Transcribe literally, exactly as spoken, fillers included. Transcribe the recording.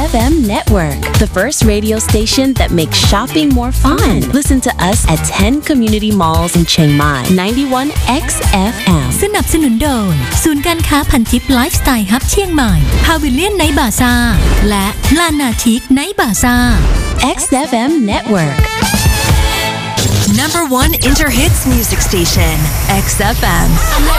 F M Network, the first radio station that makes shopping more fun. Listen to us at ten community malls in Chiang Mai, ninety-one X F M. สนับสนุนโดยศูนย์การค้าพันทิปไลฟ์สไตล์ฮับเชียงใหม่พาวิเลียนไนท์บาซ่าและลานาทิกไนท์บาซ่า X F M Network. Number one Interhits music station, X F M.